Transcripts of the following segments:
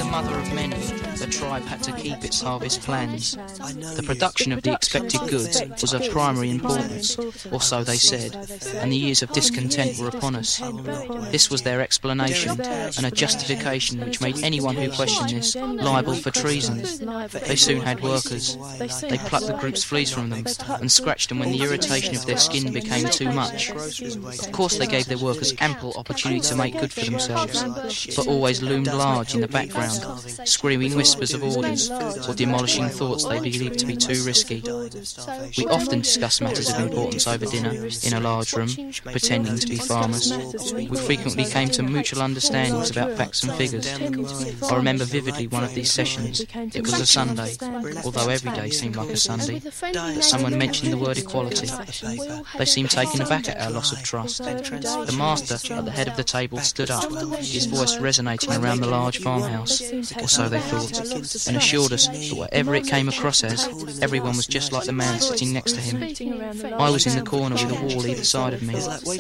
mother of many, the tribe had to keep its harvest plans. The production of the expected goods was of primary importance, or so they said, and the years of discontent were upon us. This was their explanation, and a justification which made anyone who questioned this liable for treason. They soon had workers. They plucked the group's fleas from them and scratched them when the irritation of their skin became too much. Of course they gave their workers ample opportunity to make good for themselves, but always loomed large in the background, screaming whispers of orders or demolishing thoughts they believed to be too risky. We often discussed matters of importance over dinner in a large room, pretending to be farmers. We frequently came to mutual understandings about facts and figures. I remember vividly one of these sessions. It was a Sunday, although every day seemed like a Sunday, that someone mentioned the word equality. They seemed taken aback at our loss of trust. The master at the head of the table stood up, his voice resonating around the large farmhouse, or so they thought, and assured us that whatever it came across as, everyone was just like the man sitting next to him. I was in the corner with a wall either side of me.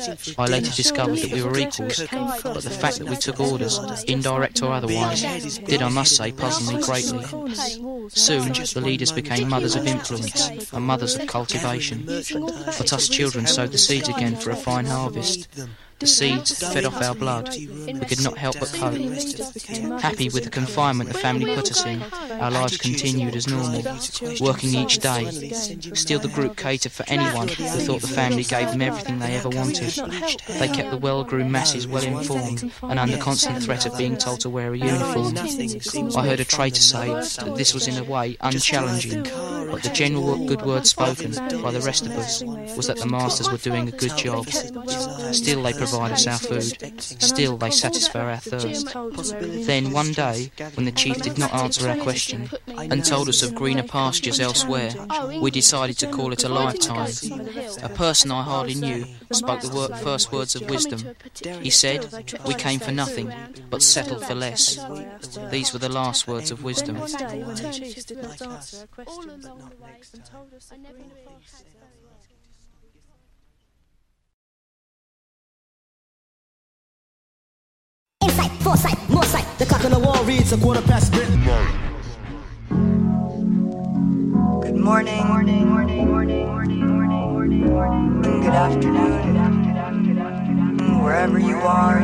I later discovered that we were equals, but the fact that we took orders, indirect or otherwise, did, I must say, puzzle me greatly. Soon, the leaders became mothers of influence and mothers of cultivation. But us children sowed the seeds again for a fine harvest. The seeds fed off our blood. We could not help but cope. Happy with the confinement the family put us in, our lives continued as normal, working each day. Still the group catered for anyone who thought the family gave them everything they ever wanted. They kept the well-groomed masses well informed and under constant threat of being told to wear a uniform. I heard a traitor say that this was in a way unchallenging, but the general good word spoken by the rest of us was that the masters were doing a good job. Still they provide us our food. Still they satisfy our thirst. Then one day, when the chief did not answer our question and told us of greener pastures elsewhere, we decided to call it a lifetime. A person I hardly knew spoke the first words of wisdom. He said, "We came for nothing, but settled for less." These were the last words of wisdom. Insight, foresight, more sight. The clock on the wall reads 1:15 midnight. Good morning, and good afternoon, wherever you are.